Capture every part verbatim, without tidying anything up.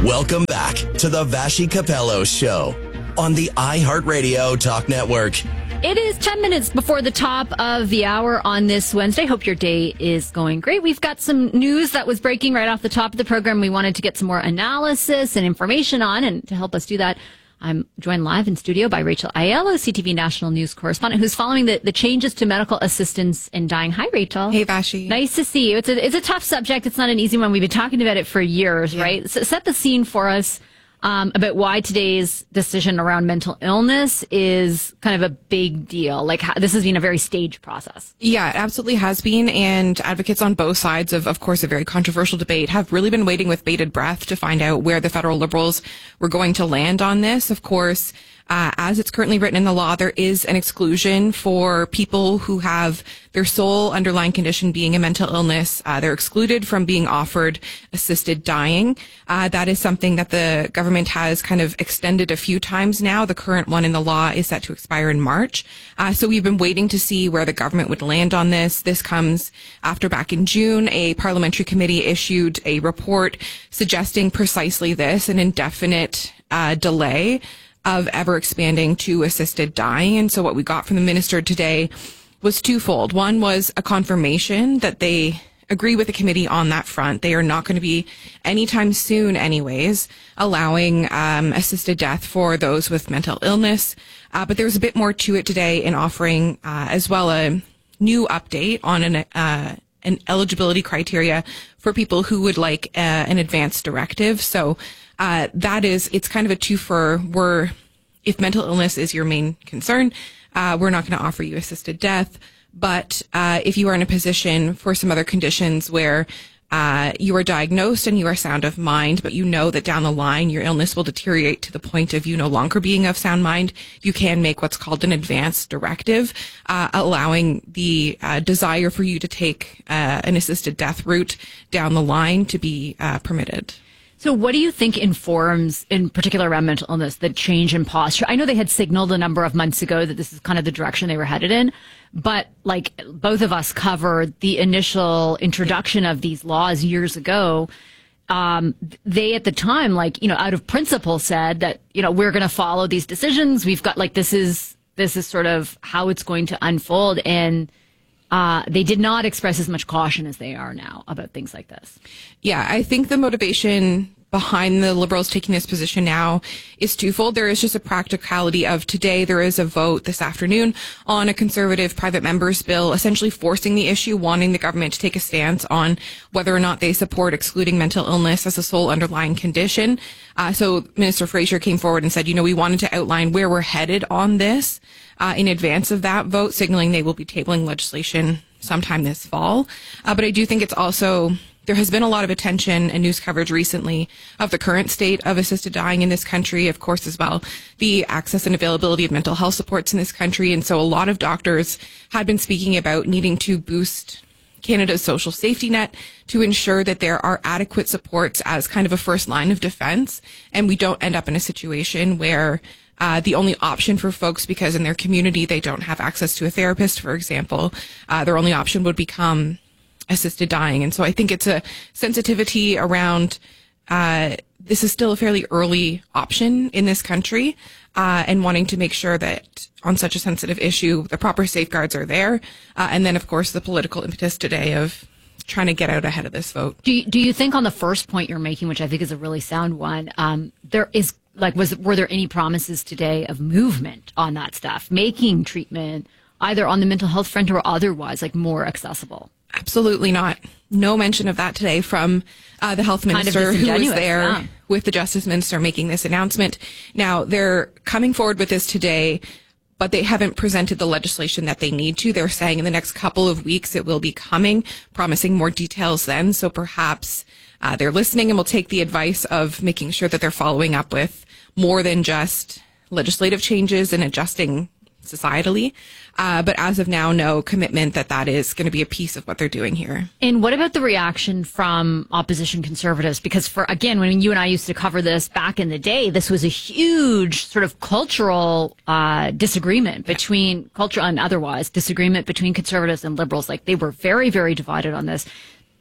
Welcome back to the Vassy Capello Show on the iHeartRadio Talk Network. It is ten minutes before the top of the hour on this Wednesday. Hope your day is going great. We've got some news that was breaking right off the top of the program. We wanted to get some more analysis and information on, and to help us do that, I'm joined live in studio by Rachel Aiello, C T V National News correspondent, who's following the, the changes to medical assistance in dying. Hi, Rachel. Hey, Vassy. Nice to see you. It's a, it's a tough subject. It's not an easy one. We've been talking about it for years, yeah. right? So set the scene for us. Um, about why today's decision around mental illness is kind of a big deal. Like, how, this has been a very staged process. Yeah, it absolutely has been. And advocates on both sides of, of course, a very controversial debate have really been waiting with bated breath to find out where the federal Liberals were going to land on this. Of course, Uh, as it's currently written in the law, there is an exclusion for people who have their sole underlying condition being a mental illness. Uh, they're excluded from being offered assisted dying. Uh, that is something that the government has kind of extended a few times now. The current one in the law is set to expire in March. Uh, so we've been waiting to see where the government would land on this. This comes after back in June, a parliamentary committee issued a report suggesting precisely this, an indefinite uh, delay of ever expanding to assisted dying. And so what we got from the minister today was twofold. One was a confirmation that they agree with the committee on that front. They are not going to be anytime soon anyways allowing um, assisted death for those with mental illness. Uh, but there was a bit more to it today in offering uh, as well a new update on an uh, an eligibility criteria for people who would like uh, an advance directive. So Uh, that is, it's kind of a twofer. We're, if mental illness is your main concern, uh, we're not going to offer you assisted death. But, uh, if you are in a position for some other conditions where, uh, you are diagnosed and you are sound of mind, but you know that down the line your illness will deteriorate to the point of you no longer being of sound mind, you can make what's called an advance directive, uh, allowing the, uh, desire for you to take, uh, an assisted death route down the line to be, uh, permitted. So what do you think informs, in particular around mental illness, the change in posture? I know they had signaled a number of months ago that this is kind of the direction they were headed in, but like both of us covered the initial introduction of these laws years ago. Um, they at the time, like, you know, out of principle said that, you know, we're going to follow these decisions. We've got like, this is, this is sort of how it's going to unfold. And Uh, they did not express as much caution as they are now about things like this. Yeah, I think the motivation behind the Liberals taking this position now is twofold. There is just a practicality of today. There is a vote this afternoon on a Conservative private member's bill, essentially forcing the issue, wanting the government to take a stance on whether or not they support excluding mental illness as a sole underlying condition. Uh, so Minister Fraser came forward and said, you know, we wanted to outline where we're headed on this uh, in advance of that vote, signaling they will be tabling legislation sometime this fall. Uh, but I do think it's also, there has been a lot of attention and news coverage recently of the current state of assisted dying in this country, of course, as well, the access and availability of mental health supports in this country. And so a lot of doctors had been speaking about needing to boost Canada's social safety net to ensure that there are adequate supports as kind of a first line of defense. And we don't end up in a situation where Uh, the only option for folks, because in their community they don't have access to a therapist, for example, uh, their only option would become assisted dying. And so I think it's a sensitivity around, uh, this is still a fairly early option in this country, uh, and wanting to make sure that on such a sensitive issue, the proper safeguards are there. Uh, and then, of course, the political impetus today of trying to get out ahead of this vote. Do you, do you think on the first point you're making, which I think is a really sound one, um, there is like, was, were there any promises today of movement on that stuff, making treatment either on the mental health front or otherwise, like more accessible? Absolutely not. No mention of that today from uh, the health minister who was there yeah. with the justice minister making this announcement. Now, they're coming forward with this today, but they haven't presented the legislation that they need to. They're saying in the next couple of weeks it will be coming, promising more details then. So perhaps uh, they're listening and will take the advice of making sure that they're following up with more than just legislative changes and adjusting societally. Uh, but as of now, no commitment that that is going to be a piece of what they're doing here. And what about the reaction from opposition Conservatives? Because for, again, when you and I used to cover this back in the day, this was a huge sort of cultural uh, disagreement between, yeah. culture and otherwise, disagreement between Conservatives and Liberals. Like they were very, very divided on this.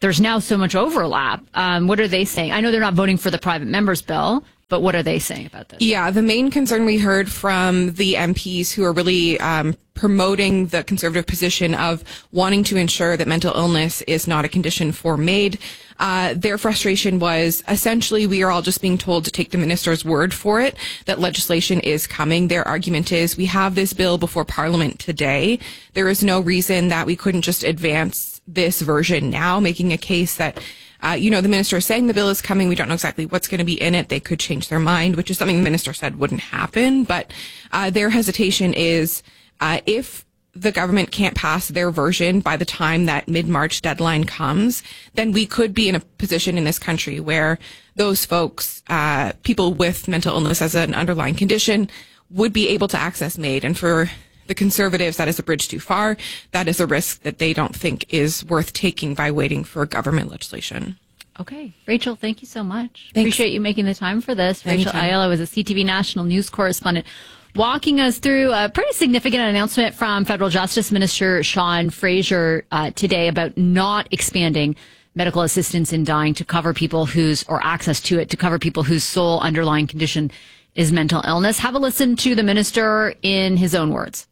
there's now so much overlap. Um, what are they saying? I know they're not voting for the private members bill, but what are they saying about this? Yeah, the main concern we heard from the M Ps who are really um, promoting the conservative position of wanting to ensure that mental illness is not a condition for MAID. Uh, their frustration was essentially we are all just being told to take the minister's word for it, that legislation is coming. Their argument is we have this bill before Parliament today. There is no reason that we couldn't just advance this version now, making a case that Uh, you know, the minister is saying the bill is coming. We don't know exactly what's going to be in it. They could change their mind, which is something the minister said wouldn't happen. But uh, their hesitation is uh, if the government can't pass their version by the time that mid-March deadline comes, then we could be in a position in this country where those folks, uh, people with mental illness as an underlying condition, would be able to access MAID. And for the Conservatives, that is a bridge too far. That is a risk that they don't think is worth taking by waiting for government legislation. Okay. Rachel, thank you so much. Thanks. Appreciate you making the time for this. Anytime. Rachel Ayala was a C T V national news correspondent walking us through a pretty significant announcement from Federal Justice Minister Sean Fraser uh, today about not expanding medical assistance in dying to cover people whose, or access to it, to cover people whose sole underlying condition is mental illness. Have a listen to the minister in his own words.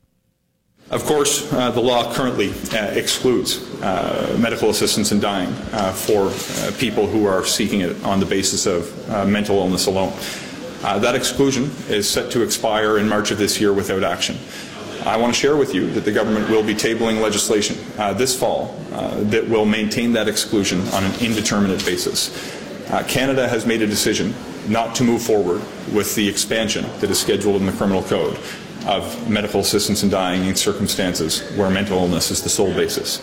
Of course, uh, the law currently uh, excludes uh, medical assistance in dying uh, for uh, people who are seeking it on the basis of uh, mental illness alone. Uh, that exclusion is set to expire in March of this year without action. I want to share with you that the government will be tabling legislation uh, this fall uh, that will maintain that exclusion on an indeterminate basis. Uh, Canada has made a decision not to move forward with the expansion that is scheduled in the Criminal Code of medical assistance in dying in circumstances where mental illness is the sole basis.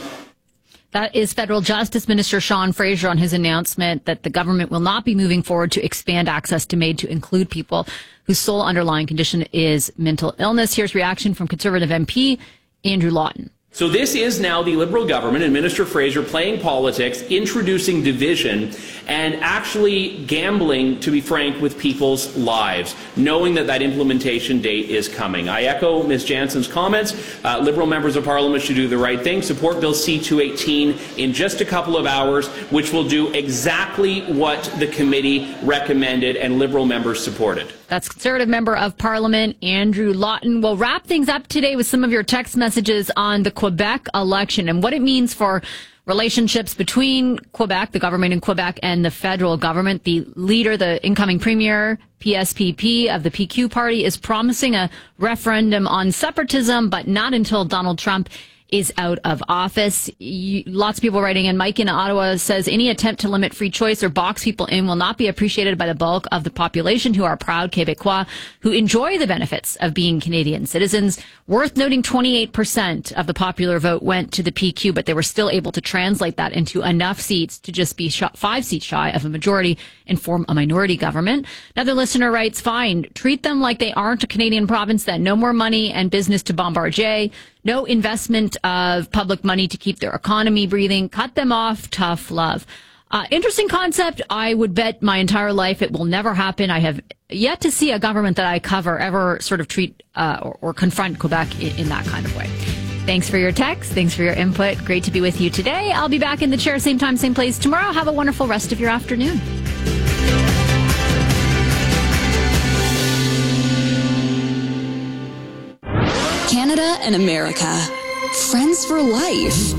That is Federal Justice Minister Sean Fraser on his announcement that the government will not be moving forward to expand access to MAID to include people whose sole underlying condition is mental illness. Here's reaction from Conservative M P Andrew Lawton. So this is now the Liberal government and Minister Fraser playing politics, introducing division, and actually gambling, to be frank, with people's lives, knowing that that implementation date is coming. I echo Miz Jansen's comments. Uh, Liberal members of Parliament should do the right thing. Support Bill C two eighteen in just a couple of hours, which will do exactly what the committee recommended and Liberal members supported. That's Conservative Member of Parliament Andrew Lawton. We'll wrap things up today with some of your text messages on the Quebec election and what it means for relationships between Quebec, the government in Quebec, and the federal government. The leader, the incoming premier, P S P P of the P Q party, is promising a referendum on separatism, but not until Donald Trump is out of office. You, lots of people writing in. Mike in Ottawa says any attempt to limit free choice or box people in will not be appreciated by the bulk of the population who are proud Québécois, who enjoy the benefits of being Canadian citizens. Worth noting, twenty-eight percent of the popular vote went to the P Q, but they were still able to translate that into enough seats to just be sh- five seats shy of a majority and form a minority government. Another listener writes, fine, treat them like they aren't a Canadian province then. No more money and business to Bombardier. No investment of public money to keep their economy breathing. Cut them off. Tough love. Uh, interesting concept. I would bet my entire life it will never happen. I have yet to see a government that I cover ever sort of treat uh, or, or confront Quebec in, in that kind of way. Thanks for your text. Thanks for your input. Great to be with you today. I'll be back in the chair, same time, same place tomorrow. Have a wonderful rest of your afternoon. Canada and America. Friends for life.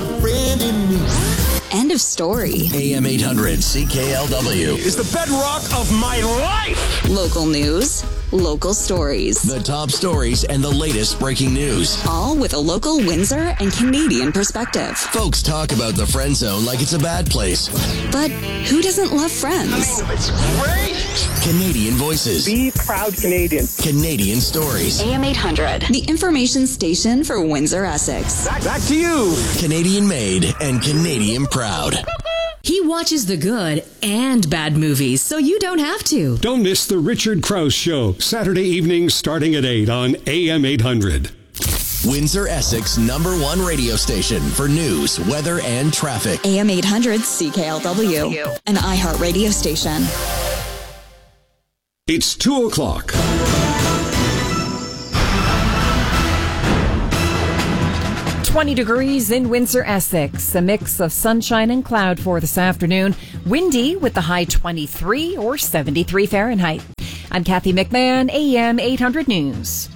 End of story. A M eight hundred C K L W is the bedrock of my life. Local news, local stories. The top stories and the latest breaking news. All with a local Windsor and Canadian perspective. Folks talk about the friend zone like it's a bad place. But who doesn't love Friends? Oh, it's great. Canadian voices. Be proud Canadian. Canadian stories. A M eight hundred, the information station for Windsor, Essex. Back, back to you. Canadian made and Canadian proud. He watches the good and bad movies, so you don't have to. Don't miss the Richard Krause Show, Saturday evenings starting at eight on A M eight hundred. Windsor, Essex, number one radio station for news, weather, and traffic. A M eight hundred C K L W, an iHeart radio station. It's two o'clock. twenty degrees in Windsor, Essex. A mix of sunshine and cloud for this afternoon. Windy with the high twenty-three or seventy-three Fahrenheit. I'm Kathy McMahon, A M eight hundred News.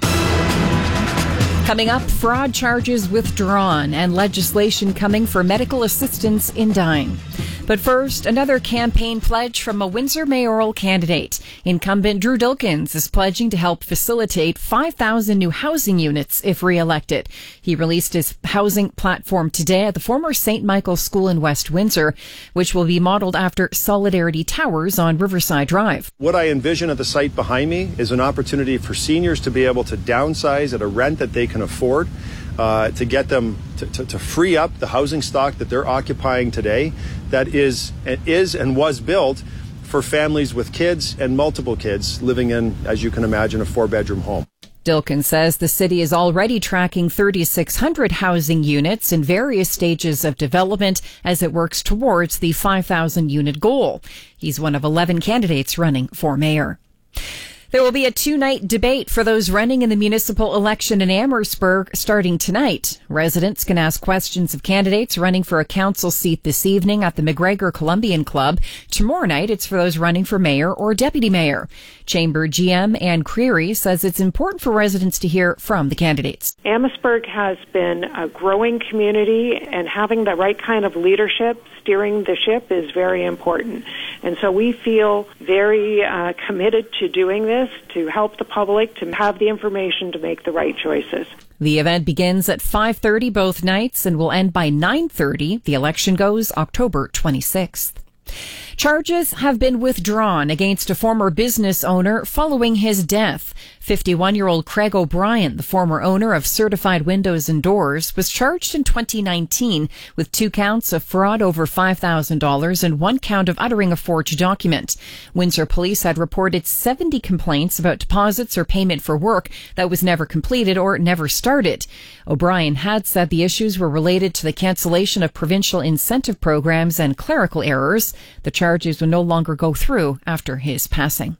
Coming up, fraud charges withdrawn and legislation coming for medical assistance in dying. But first, another campaign pledge from a Windsor mayoral candidate. Incumbent Drew Dilkens is pledging to help facilitate five thousand new housing units if re-elected. He released his housing platform today at the former Saint Michael's School in West Windsor, which will be modeled after Solidarity Towers on Riverside Drive. What I envision at the site behind me is an opportunity for seniors to be able to downsize at a rent that they can afford. Uh, to get them to, to, to free up the housing stock that they're occupying today that is, is and was built for families with kids and multiple kids living in, as you can imagine, a four-bedroom home. Dilkens says the city is already tracking thirty-six hundred housing units in various stages of development as it works towards the five thousand unit goal. He's one of eleven candidates running for mayor. There will be a two-night debate for those running in the municipal election in Amherstburg starting tonight. Residents can ask questions of candidates running for a council seat this evening at the McGregor Columbian Club. Tomorrow night, it's for those running for mayor or deputy mayor. Chamber G M Ann Creary says it's important for residents to hear from the candidates. Amherstburg has been a growing community, and having the right kind of leadership steering the ship is very important. And so we feel very uh, committed to doing this, to help the public to have the information to make the right choices. The event begins at five thirty both nights and will end by nine thirty. The election goes October twenty-sixth. Charges have been withdrawn against a former business owner following his death. fifty-one-year-old Craig O'Brien, the former owner of Certified Windows and Doors, was charged in twenty nineteen with two counts of fraud over five thousand dollars and one count of uttering a forged document. Windsor police had reported seventy complaints about deposits or payment for work that was never completed or never started. O'Brien had said the issues were related to the cancellation of provincial incentive programs and clerical errors. The charges will no longer go through after his passing.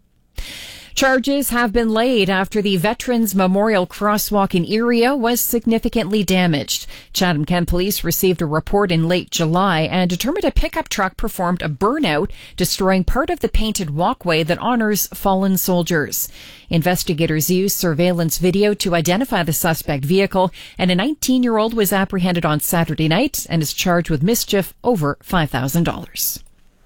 Charges have been laid after the Veterans Memorial Crosswalk in Erie was significantly damaged. Chatham-Kent Police received a report in late July and determined a pickup truck performed a burnout, destroying part of the painted walkway that honors fallen soldiers. Investigators used surveillance video to identify the suspect vehicle, and a nineteen-year-old was apprehended on Saturday night and is charged with mischief over five thousand dollars.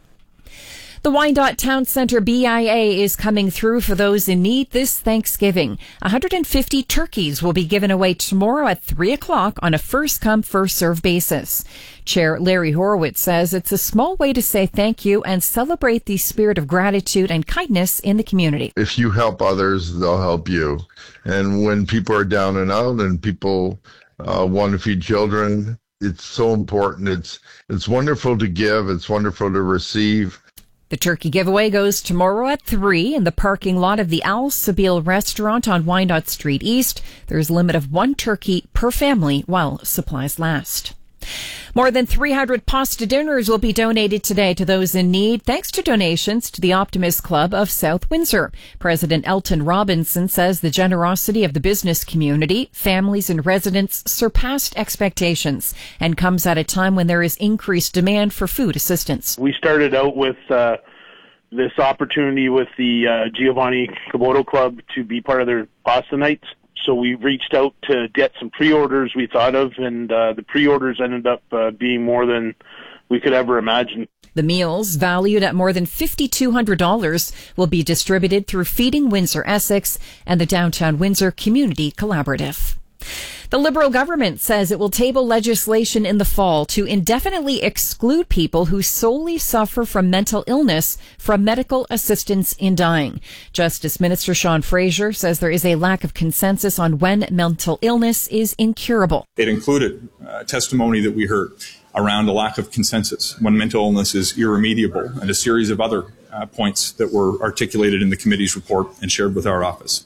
The Wyandotte Town Centre B I A is coming through for those in need this Thanksgiving. one hundred fifty turkeys will be given away tomorrow at three o'clock on a first-come, first-served basis. Chair Larry Horowitz says it's a small way to say thank you and celebrate the spirit of gratitude and kindness in the community. If you help others, they'll help you. And when people are down and out and people uh, want to feed children, it's so important. It's, it's wonderful to give. It's wonderful to receive. The turkey giveaway goes tomorrow at three in the parking lot of the Al Sabile restaurant on Wyandotte Street East. There's a limit of one turkey per family while supplies last. More than three hundred pasta dinners will be donated today to those in need, thanks to donations to the Optimist Club of South Windsor. President Elton Robinson says the generosity of the business community, families and residents surpassed expectations and comes at a time when there is increased demand for food assistance. We started out with uh, this opportunity with the uh, Giovanni Caboto Club to be part of their pasta nights. So we reached out to get some pre-orders we thought of, and uh, the pre-orders ended up uh, being more than we could ever imagine. The meals, valued at more than five thousand two hundred dollars, will be distributed through Feeding Windsor Essex and the Downtown Windsor Community Collaborative. The Liberal government says it will table legislation in the fall to indefinitely exclude people who solely suffer from mental illness from medical assistance in dying. Justice Minister Sean Fraser says there is a lack of consensus on when mental illness is incurable. It included uh, testimony that we heard around a lack of consensus when mental illness is irremediable, and a series of other uh, points that were articulated in the committee's report and shared with our office.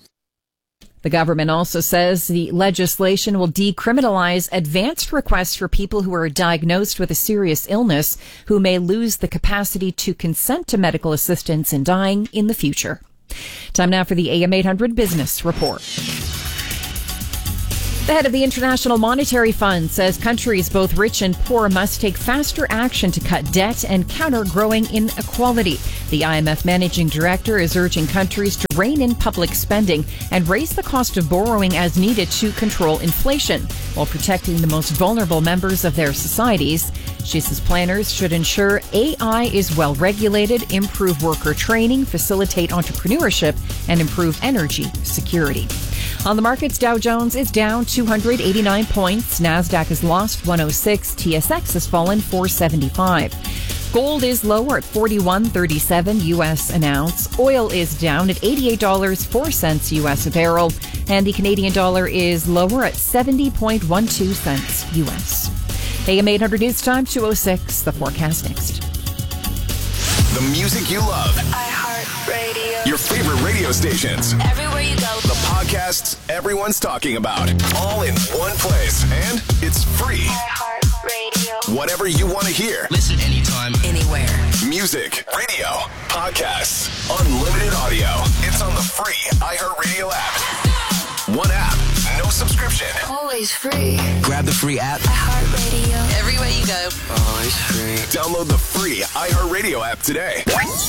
The government also says the legislation will decriminalize advanced requests for people who are diagnosed with a serious illness who may lose the capacity to consent to medical assistance in dying in the future. Time now for the A M eight hundred Business Report. The head of the International Monetary Fund says countries both rich and poor must take faster action to cut debt and counter growing inequality. The I M F managing director is urging countries to rein in public spending and raise the cost of borrowing as needed to control inflation while protecting the most vulnerable members of their societies. She says planners should ensure A I is well regulated, improve worker training, facilitate entrepreneurship, and improve energy security. On the markets, Dow Jones is down two hundred eighty-nine points. NASDAQ has lost one oh six. T S X has fallen four seventy-five. Gold is lower at forty-one thirty-seven U S an ounce. Oil is down at eighty-eight dollars and four cents U S a barrel. And the Canadian dollar is lower at seventy point one two cents U S. A M eight hundred News Time, two oh six. The forecast next. The music you love. iHeartRadio. Your favorite radio stations. Everywhere you go. The podcasts everyone's talking about. All in one place. And it's free. iHeartRadio. Whatever you want to hear. Listen anytime, anywhere. Music, radio, podcasts, unlimited audio. It's on the free iHeartRadio app. One app, no subscription. Always free. Grab the free app. iHeartRadio. Everywhere you go. Always free. Download the free iHeartRadio app today.